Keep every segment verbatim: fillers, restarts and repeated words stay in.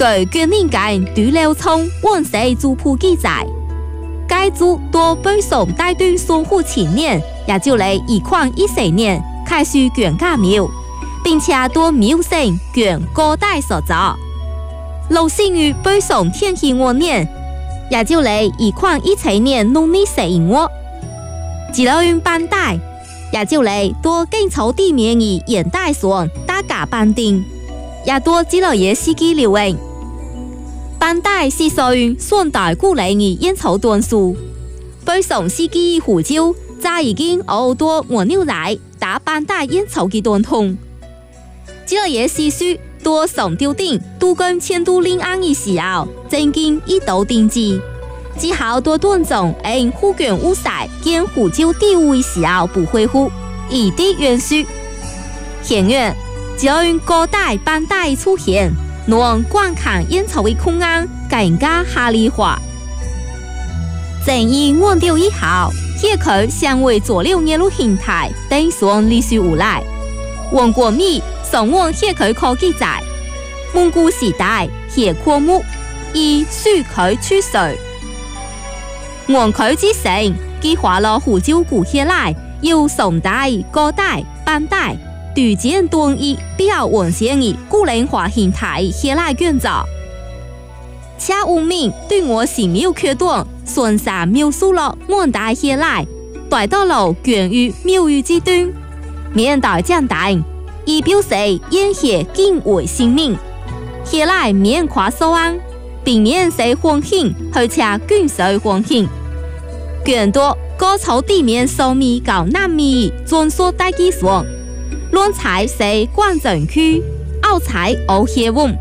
據卷年間對流聰往世族譜記載，該族多背誦帶對淞滬前年，也就嚟一礦一四年開始卷假廟，並且多廟姓卷高代所造。老姓於背誦天禧五年，也就嚟一礦一七年農曆十一月，只要用班代，也就嚟多更朝地面嘅現代上大家班定。也多記錄嘢司機留言，班代是屬於宋代古嚟嘅煙草段數，背誦司機胡椒，就已經好多黃牛仔打班代煙草嘅段通。記錄嘢司書多上吊頂，都跟遷都臨安嘅時候，正經一道定制，之後多段種因護卷烏曬見胡椒地位時候不恢復，以地原書。顯然只要用高代班代出現，讓觀看煙草的空間更加合理化。正以換掉以後，也可成為左右業路形態等上歷史無賴。王國米上網也可可記載，蒙古時代也擴木以書佢出水，王佢之城計劃了胡椒古血來，由宋代、高代、班代。對簡短意比較完善嘅古靈化形態血來卷造，且無名對我是沒有缺斷，順勢描述了滿代血來，帶到了卷於廟宇之端，面帶簡單，以表示煙血敬畏性命，血來面跨收安，並面色歡慶，而且卷水歡慶，卷多高潮地面數米高納米專屬大基數。亂採是關鎮區，拗採奧協翁。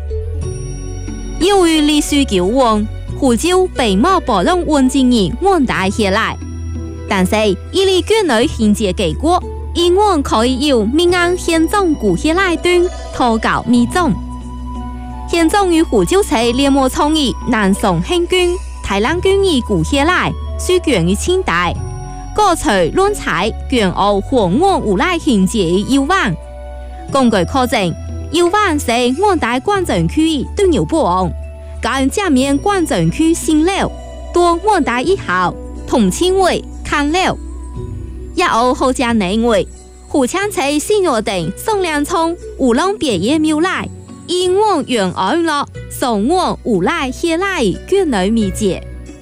由於歷史久遠，胡椒並冇保障溫靜兒滿帶起來，但是伊哩卷內銜接結果，依然可以由民安現狀古起來端投稿密種。現狀與胡椒菜連模創意南宋興卷、台南卷兒古起來，屬卷於清代。各隨亂採卷奧和我無賴銜接的腰彎，根據考證，腰彎是我大關鎮區對牛不王，加上正面關鎮區新樓，多我大以後同稱為看樓，一奧後加內位，胡槍車新約等宋良聰無浪別業廟來，以我原愛樂送我無賴血來卷內密接。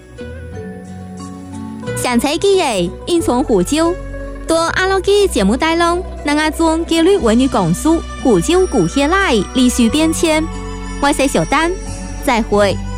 詳細記憶，因從胡椒，多阿拉基節目帶攏，能阿種紀律為你講述胡椒古血來歷史變遷。我是小丹，再會。